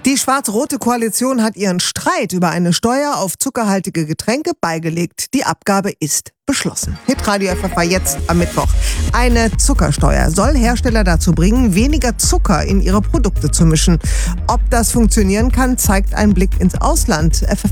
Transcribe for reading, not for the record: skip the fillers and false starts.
Die schwarz-rote Koalition hat ihren Streit über eine Steuer auf zuckerhaltige Getränke beigelegt. Die Abgabe ist beschlossen. Hitradio FFH jetzt am Mittwoch. Eine Zuckersteuer soll Hersteller dazu bringen, weniger Zucker in ihre Produkte zu mischen. Ob das funktionieren kann, zeigt ein Blick ins Ausland.